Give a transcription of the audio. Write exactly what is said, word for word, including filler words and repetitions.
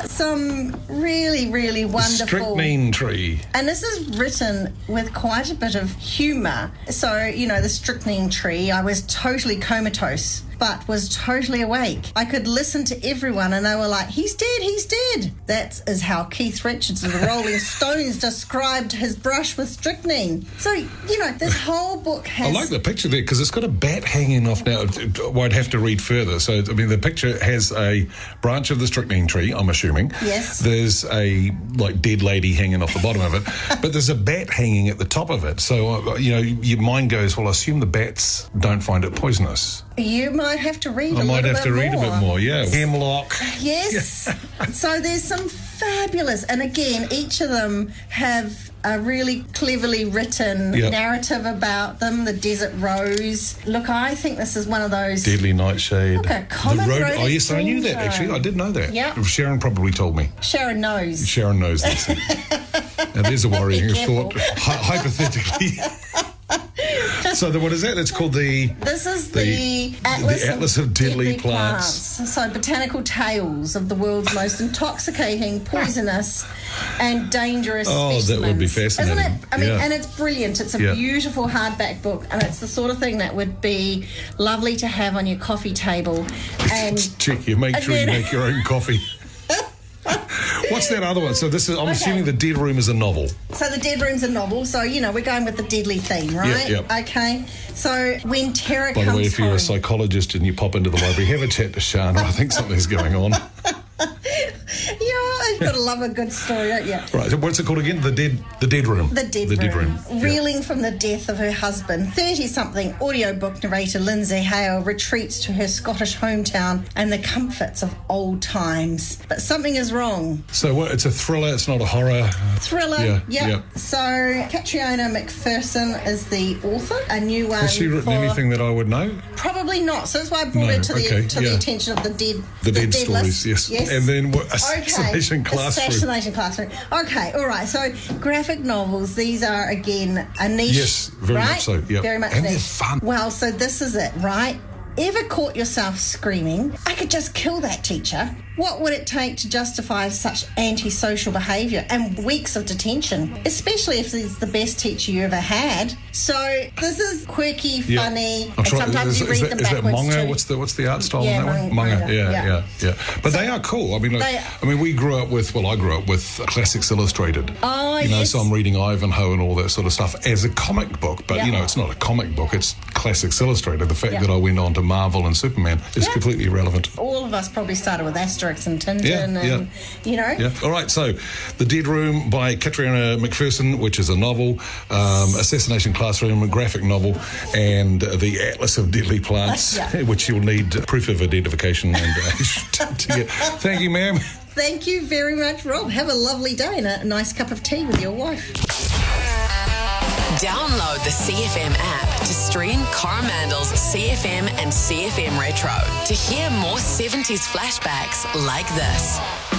some really, really wonderful... Strychnine tree. And this is written with quite a bit of humour. So, you know, the strychnine tree, I was totally comatose, but was totally awake. I could listen to everyone and they were like, he's dead, he's dead. That is how Keith Richards of the Rolling Stones described his brush with strychnine. So, you know, this whole book has... I like the picture there because it's got a bat hanging off now. Well, I'd have to read further. So, I mean, the picture has a branch of the strychnine tree, I'm assuming. Yes. There's a, like, dead lady hanging off the bottom of it, but there's a bat hanging at the top of it. So, uh, you know, your mind goes, well, I assume the bats don't find it poisonous. You might have to read I a might little have to bit read more. a bit more, yeah. Hemlock. Yes. So there's some fabulous, and again, each of them have a really cleverly written Yep. narrative about them. The Desert Rose. Look, I think this is one of those... Deadly Nightshade. Look, a common the road. road Oh, yes, I knew that, extension. actually. I did know that. Yep. Sharon probably told me. Sharon knows. Sharon knows this. Now, there's a worrying Be careful. thought, hy- hypothetically. So the, what is that? It's called the... This is The- the, Atlas, the Atlas of Deadly plants. Plants. So botanical tales of the world's most intoxicating, poisonous and dangerous Oh, that specimens. would be fascinating. Isn't it? I mean, Yeah. and it's brilliant. It's a Yeah. beautiful hardback book, and it's the sort of thing that would be lovely to have on your coffee table. And Check you. Make and sure you then- make your own coffee. What's that other one? So this is... I'm Okay. assuming The Dead Room is a novel. So the Dead Room's a novel, so, you know, we're going with the deadly theme, right? Yep, yep. Okay. So when terror By comes the way, if you're home... a psychologist and you pop into the library, have a chat to Shana. I think something's going on. Yeah, you've got to love a good story, don't you? Right, so what's it called again? The Dead The Dead Room. The Dead the Room. Dead Room. Yeah. Reeling from the death of her husband, thirty-something audiobook narrator Lindsay Hale retreats to her Scottish hometown and the comforts of old times. But something is wrong. So what? It's a thriller. It's not a horror. Thriller, Yeah, yep. yeah. So Catriona McPherson is the author. A new one. Has she written for- anything that I would know? Probably not. So that's why I brought No, it to, the, okay, to the yeah. attention of the dead. The, dead dead stories, list. yes. And then what? Assassination Okay. Classroom. Assassination Classroom. Okay, all right. So graphic novels, these are, again, a niche. Yes, very right? much so, yep. Very much And niche. they're fun. Well, so this is it, right? Ever caught yourself screaming, I could just kill that teacher? What would it take to justify such antisocial behaviour and weeks of detention, especially if it's the best teacher you ever had? So this is quirky, Yeah. funny, I'm and trying- sometimes is, you is read that, them is that backwards manga? too. What's the what's the art style Yeah, on that manga, one? manga, yeah, yeah. yeah, yeah. But they are cool. I mean, like, They- I mean, we grew up with. Well, I grew up with Classics Illustrated. Oh, you know, yes. so I'm reading Ivanhoe and all that sort of stuff as a comic book. But Yeah. you know, it's not a comic book. It's Classics Illustrated. The fact Yeah. that I went on to Marvel and Superman is Yeah. completely irrelevant. All of us probably started with Asterix and Tintin, Yeah, and yeah. you know. Yeah. All right. So, The Dead Room by Catriona McPherson, which is a novel, um, Assassination Classroom, a graphic novel, and uh, the Atlas of Deadly Plants, Yeah. which you'll need proof of identification and age to get. Thank you, ma'am. Thank you very much, Rob. Have a lovely day and a nice cup of tea with your wife. Download the C F M app to stream Coromandel's C F M and C F M Retro to hear more seventies flashbacks like this.